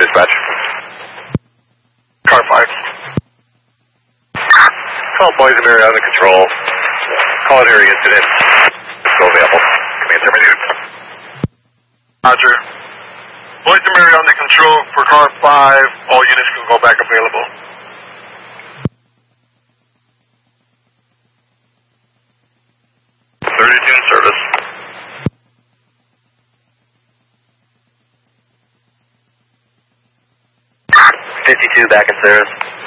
dispatch. Car 5. Call Boise Mary under control. Call it area incident. Still available. Command terminated. Roger. Boise Mary under control for car 5. All units can go back available. In service. 52 back in service.